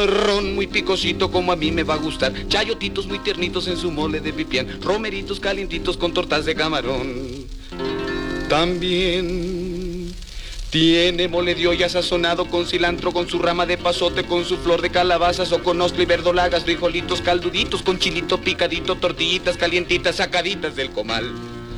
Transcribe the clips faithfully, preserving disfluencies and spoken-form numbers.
ron muy picosito como a mí me va a gustar, chayotitos muy tiernitos en su mole de pipián, romeritos calientitos con tortas de camarón. También tiene mole de olla sazonado con cilantro, con su rama de pasote, con su flor de calabazas o con ostra y verdolagas, frijolitos calduditos, con chilito picadito, tortillitas calientitas sacaditas del comal.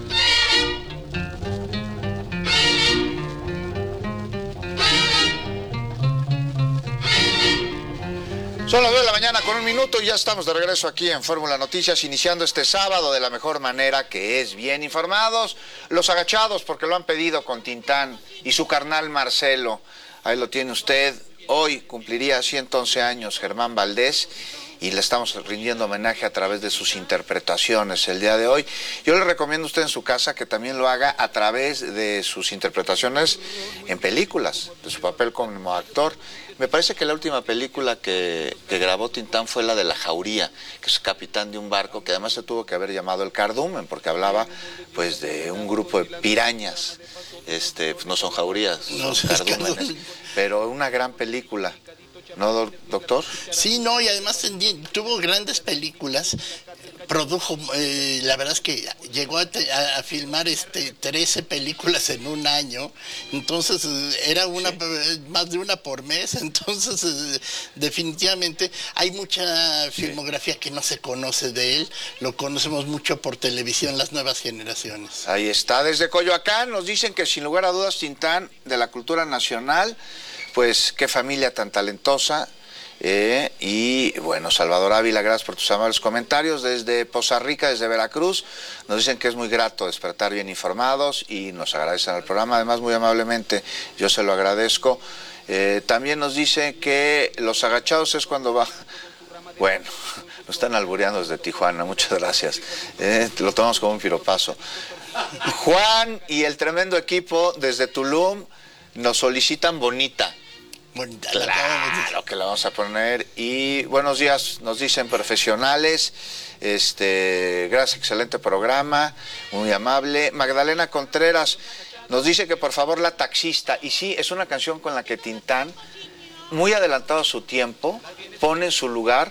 Son las nueve de la mañana con un minuto y ya estamos de regreso aquí en Fórmula Noticias, iniciando este sábado de la mejor manera, que es bien informados. Los agachados, porque lo han pedido, con Tintán y su carnal Marcelo. Ahí lo tiene usted. Hoy cumpliría ciento once años Germán Valdés y le estamos rindiendo homenaje a través de sus interpretaciones el día de hoy. Yo le recomiendo a usted en su casa que también lo haga a través de sus interpretaciones en películas, de su papel como actor. Me parece que la última película que, que grabó Tintán fue la de La Jauría, que es capitán de un barco, que además se tuvo que haber llamado El Cardumen, porque hablaba pues de un grupo de pirañas. Este, pues no son jaurías, no, son cardúmenes, pero una gran película. ¿No, doctor? Sí, no, y además tuvo grandes películas, produjo, eh, la verdad es que llegó a, te, a, a filmar este trece películas en un año, entonces era una sí. más de una por mes, entonces eh, definitivamente hay mucha filmografía sí. que no se conoce de él, lo conocemos mucho por televisión las nuevas generaciones. Ahí está, desde Coyoacán nos dicen que sin lugar a dudas Tintán de la cultura nacional. Pues qué familia tan talentosa, eh, y bueno, Salvador Ávila, gracias por tus amables comentarios. Desde Poza Rica, desde Veracruz, nos dicen que es muy grato despertar bien informados y nos agradecen al programa, además muy amablemente, yo se lo agradezco. Eh, también nos dicen que los agachados es cuando va, bueno, nos están albureando desde Tijuana, muchas gracias, eh, lo tomamos como un piropazo. Juan y el tremendo equipo desde Tulum nos solicitan Bonita. Bonita, claro que la vamos a poner. Y buenos días, nos dicen profesionales. Este, gracias, excelente programa, muy amable. Magdalena Contreras nos dice que por favor La Taxista. Y sí, es una canción con la que Tintán, muy adelantado a su tiempo, pone en su lugar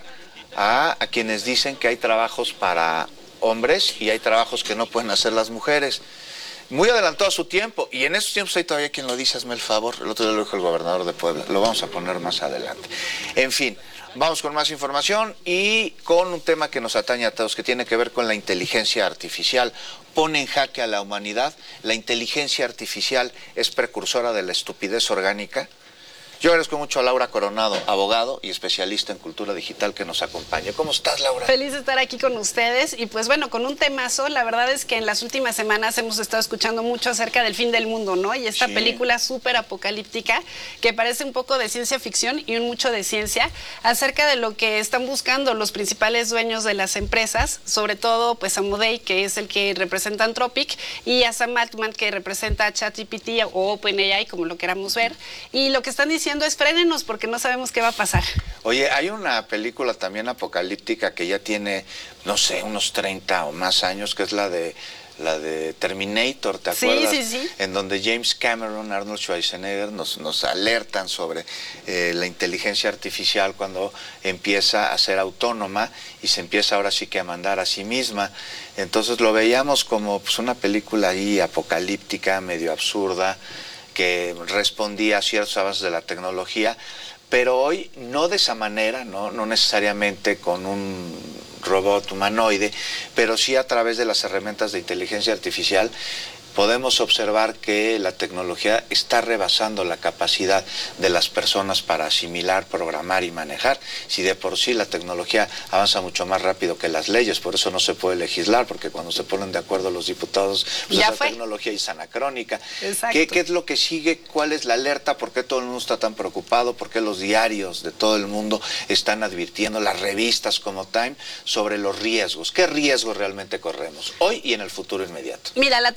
a, a quienes dicen que hay trabajos para hombres y hay trabajos que no pueden hacer las mujeres. Muy adelantado a su tiempo, y en estos tiempos hay todavía quien lo dice, hazme el favor, el otro día lo dijo el gobernador de Puebla, lo vamos a poner más adelante. En fin, vamos con más información y con un tema que nos atañe a todos, que tiene que ver con la inteligencia artificial. Pone en jaque a la humanidad. La inteligencia artificial es precursora de la estupidez orgánica. Yo agradezco mucho a Laura Coronado, abogado y especialista en cultura digital, que nos acompaña. ¿Cómo estás, Laura? Feliz de estar aquí con ustedes y pues bueno, con un temazo. La verdad es que en las últimas semanas hemos estado escuchando mucho acerca del fin del mundo, ¿no? Y esta sí. película súper apocalíptica que parece un poco de ciencia ficción y un mucho de ciencia acerca de lo que están buscando los principales dueños de las empresas, sobre todo pues Amodei, que es el que representa Anthropic, y a Sam Altman, que representa a ChatGPT o OpenAI, como lo queramos ver. Y lo que están diciendo es frénenos porque no sabemos qué va a pasar. Oye, hay una película también apocalíptica que ya tiene, no sé, unos treinta o más años, que es la de la de Terminator, ¿te acuerdas? Sí, sí, sí. En donde James Cameron, Arnold Schwarzenegger nos, nos alertan sobre eh, la inteligencia artificial cuando empieza a ser autónoma y se empieza ahora sí que a mandar a sí misma. Entonces lo veíamos como pues, una película ahí apocalíptica, medio absurda, que respondía a ciertos avances de la tecnología, pero hoy no de esa manera, no, no necesariamente con un robot humanoide, pero sí a través de las herramientas de inteligencia artificial. Podemos observar que la tecnología está rebasando la capacidad de las personas para asimilar, programar y manejar. Si de por sí la tecnología avanza mucho más rápido que las leyes, por eso no se puede legislar, porque cuando se ponen de acuerdo los diputados, pues ya esa fue. tecnología es anacrónica. ¿Qué, ¿Qué es lo que sigue? ¿Cuál es la alerta? ¿Por qué todo el mundo está tan preocupado? ¿Por qué los diarios de todo el mundo están advirtiendo, las revistas como Time, sobre los riesgos? ¿Qué riesgos realmente corremos hoy y en el futuro inmediato? Mira, la tecnología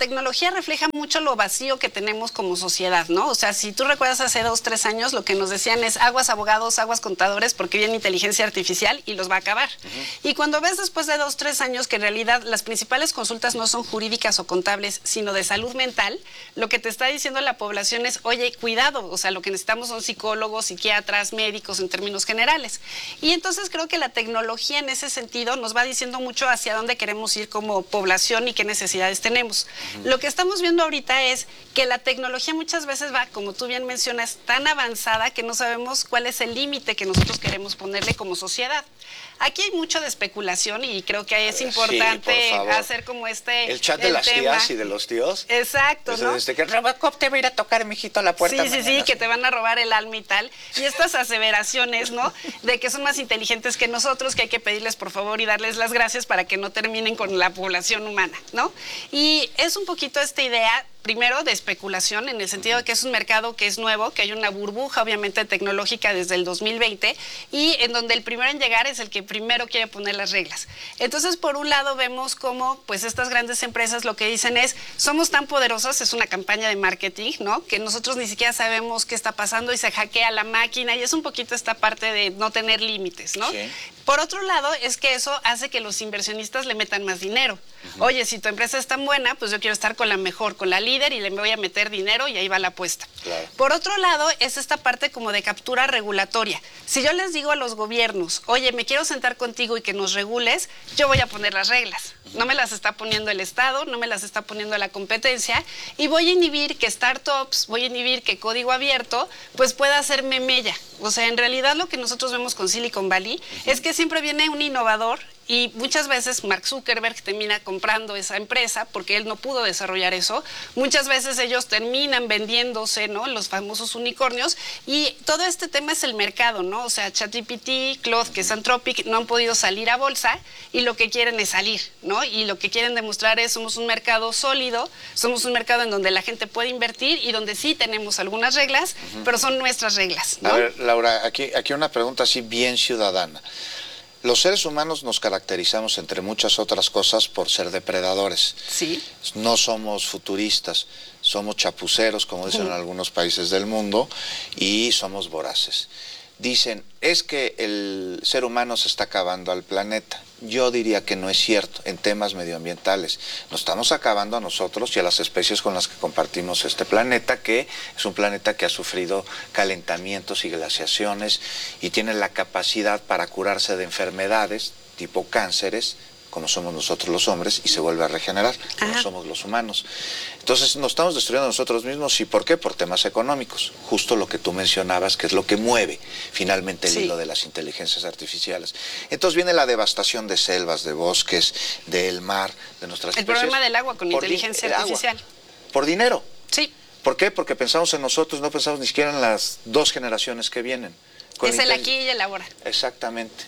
tecnología refleja mucho lo vacío que tenemos como sociedad, ¿no? O sea, si tú recuerdas hace dos, tres años, lo que nos decían es aguas abogados, aguas contadores, porque viene inteligencia artificial y los va a acabar. Uh-huh. Y cuando ves después de dos, tres años que en realidad las principales consultas no son jurídicas o contables, sino de salud mental, lo que te está diciendo la población es, oye, cuidado, o sea, lo que necesitamos son psicólogos, psiquiatras, médicos en términos generales. Y entonces creo que la tecnología en ese sentido nos va diciendo mucho hacia dónde queremos ir como población y qué necesidades tenemos. Uh-huh. Lo que estamos viendo ahorita es que la tecnología muchas veces va, como tú bien mencionas, tan avanzada que no sabemos cuál es el límite que nosotros queremos ponerle como sociedad. Aquí hay mucho de especulación y creo que es importante sí, hacer como este... El chat de las tema. tías y de los tíos. Exacto, desde, ¿no? Desde que Robocop te va a ir a tocar, mijito, a la puerta. Sí, sí, mañana. sí, que te van a robar el alma y tal. Y estas aseveraciones, ¿no? De que son más inteligentes que nosotros, que hay que pedirles por favor y darles las gracias para que no terminen con la población humana, ¿no? Y es un poquito esta idea... Primero, de especulación, en el sentido de que es un mercado que es nuevo, que hay una burbuja, obviamente, tecnológica desde el dos mil veinte, y en donde el primero en llegar es el que primero quiere poner las reglas. Entonces, por un lado, vemos cómo, pues, estas grandes empresas lo que dicen es, somos tan poderosas, es una campaña de marketing, ¿no?, que nosotros ni siquiera sabemos qué está pasando y se hackea la máquina, y es un poquito esta parte de no tener límites, ¿no? Sí. Por otro lado, es que eso hace que los inversionistas le metan más dinero. Uh-huh. Oye, si tu empresa es tan buena, pues yo quiero estar con la mejor, con la líder, y le voy a meter dinero y ahí va la apuesta. Claro. Por otro lado, es esta parte como de captura regulatoria. Si yo les digo a los gobiernos, oye, me quiero sentar contigo y que nos regules, yo voy a poner las reglas. No me las está poniendo el Estado, no me las está poniendo la competencia, y voy a inhibir que startups, voy a inhibir que código abierto, pues pueda hacerme mella. O sea, en realidad lo que nosotros vemos con Silicon Valley uh-huh. es que siempre viene un innovador y muchas veces Mark Zuckerberg termina comprando esa empresa porque él no pudo desarrollar eso. Muchas veces ellos terminan vendiéndose, ¿no?, los famosos unicornios, y todo este tema es el mercado, ¿no? O sea, ChatGPT, Claude, que es Anthropic, no han podido salir a bolsa y lo que quieren es salir, ¿no? Y lo que quieren demostrar es somos un mercado sólido, somos un mercado en donde la gente puede invertir y donde sí tenemos algunas reglas, uh-huh. pero son nuestras reglas, ¿no? A ver, Laura, aquí, aquí una pregunta así bien ciudadana. Los seres humanos nos caracterizamos, entre muchas otras cosas, por ser depredadores. Sí. No somos futuristas, somos chapuceros, como dicen uh-huh. en algunos países del mundo, y somos voraces. Dicen, es que el ser humano se está acabando al planeta. Yo diría que no es cierto en temas medioambientales. Nos estamos acabando a nosotros y a las especies con las que compartimos este planeta, que es un planeta que ha sufrido calentamientos y glaciaciones y tiene la capacidad para curarse de enfermedades tipo cánceres, como somos nosotros los hombres, y se vuelve a regenerar, como Ajá. somos los humanos. Entonces nos estamos destruyendo nosotros mismos. ¿Y por qué? Por temas económicos, justo lo que tú mencionabas, que es lo que mueve finalmente el sí. hilo de las inteligencias artificiales. Entonces viene la devastación de selvas, de bosques, del mar, de nuestras el especies. El problema del agua con inteligencia artificial. Agua, por dinero. Sí. ¿Por qué? Porque pensamos en nosotros, no pensamos ni siquiera en las dos generaciones que vienen. Con es el aquí y el ahora. Exactamente.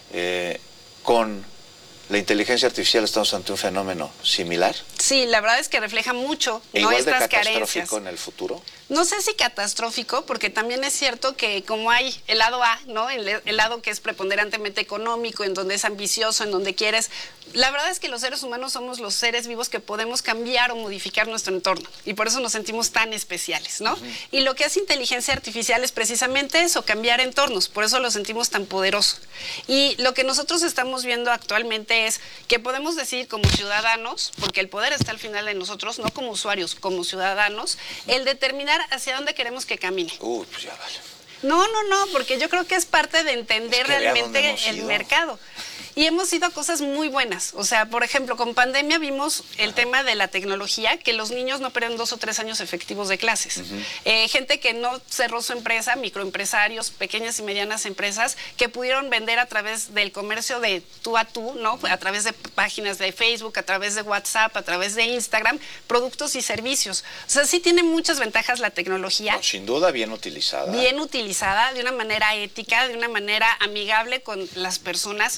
Eh, con... ¿La inteligencia artificial estamos ante un fenómeno similar? Sí, la verdad es que refleja mucho, ¿E ¿no?, igual estas de catastrófico carencias. en el futuro? No sé si catastrófico, porque también es cierto que como hay el lado A, ¿no?, el, el lado que es preponderantemente económico, en donde es ambicioso, en donde quieres... La verdad es que los seres humanos somos los seres vivos que podemos cambiar o modificar nuestro entorno, y por eso nos sentimos tan especiales, ¿no? Uh-huh. Y lo que hace inteligencia artificial es precisamente eso, cambiar entornos, por eso lo sentimos tan poderoso. Y lo que nosotros estamos viendo actualmente es que podemos decir como ciudadanos, porque el poder está al final de nosotros, no como usuarios, como ciudadanos, el determinar hacia dónde queremos que camine. Uy, pues ya vale. No, no, no, porque yo creo que es parte de entender es que realmente el ido. mercado. Y hemos ido a cosas muy buenas. O sea, por ejemplo, con pandemia vimos el tema de la tecnología, que los niños no perdieron dos o tres años efectivos de clases. Uh-huh. eh, gente que no cerró su empresa, microempresarios, pequeñas y medianas empresas, que pudieron vender a través del comercio de tú a tú, ¿no? A través de páginas de Facebook, a través de WhatsApp, a través de Instagram, productos y servicios. O sea, sí tiene muchas ventajas la tecnología. No, sin duda bien utilizada. Bien utilizada, de una manera ética, de una manera amigable con las personas más humanas.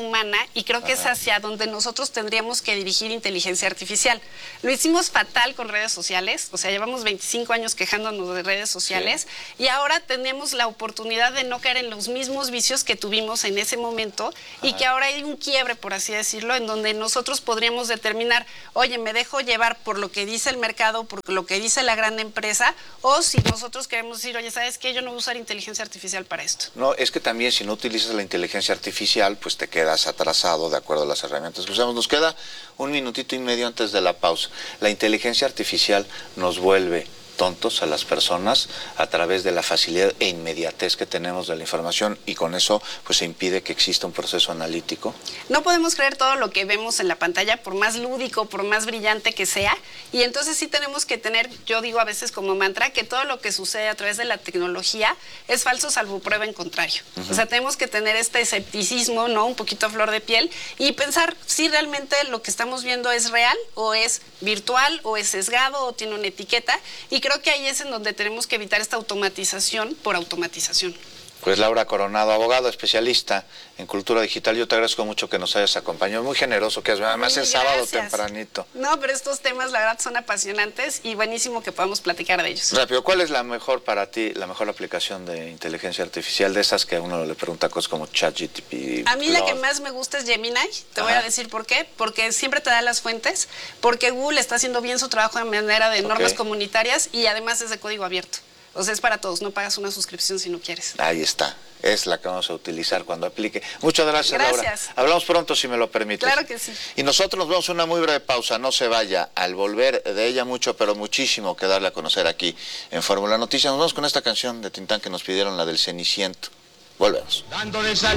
humana y creo que Ajá. es hacia donde nosotros tendríamos que dirigir inteligencia artificial. Lo hicimos fatal con redes sociales, o sea, llevamos veinticinco años quejándonos de redes sociales sí. y ahora tenemos la oportunidad de no caer en los mismos vicios que tuvimos en ese momento Ajá. y que ahora hay un quiebre, por así decirlo, en donde nosotros podríamos determinar, oye, me dejo llevar por lo que dice el mercado, por lo que dice la gran empresa, o si nosotros queremos decir, oye, ¿sabes qué? Yo no voy a usar inteligencia artificial para esto. No, es que también si no utilizas la inteligencia artificial, pues te quedas atrasado de acuerdo a las herramientas que usamos. Nos queda un minutito y medio antes de la pausa. La inteligencia artificial nos vuelve tontos a las personas a través de la facilidad e inmediatez que tenemos de la información y con eso pues se impide que exista un proceso analítico. No podemos creer todo lo que vemos en la pantalla, por más lúdico, por más brillante que sea, y entonces sí tenemos que tener, yo digo a veces como mantra, que todo lo que sucede a través de la tecnología es falso salvo prueba en contrario. Uh-huh. O sea, tenemos que tener este escepticismo, ¿no? Un poquito a flor de piel y pensar si realmente lo que estamos viendo es real o es virtual o es sesgado o tiene una etiqueta, y creo que ahí es en donde tenemos que evitar esta automatización por automatización. Pues Laura Coronado, abogado especialista en cultura digital, yo te agradezco mucho que nos hayas acompañado, muy generoso que es, además es sábado tempranito. No, pero estos temas la verdad son apasionantes y buenísimo que podamos platicar de ellos. Rápido, ¿cuál es la mejor para ti, la mejor aplicación de inteligencia artificial de esas que a uno le pregunta cosas como ChatGPT? A mí la que más me gusta es Gemini, te Ajá. voy a decir por qué, porque siempre te da las fuentes, porque Google está haciendo bien su trabajo de manera de normas okay. comunitarias y además es de código abierto. O sea, es para todos, no pagas una suscripción si no quieres. Ahí está, es la que vamos a utilizar cuando aplique. Muchas gracias, gracias. Laura. Hablamos pronto, si me lo permites. Claro que sí. Y nosotros nos vemos una muy breve pausa, no se vaya. Al volver de ella mucho, pero muchísimo que darle a conocer aquí en Fórmula Noticias. Nos vamos con esta canción de Tintán que nos pidieron, la del Ceniciento. Volvemos.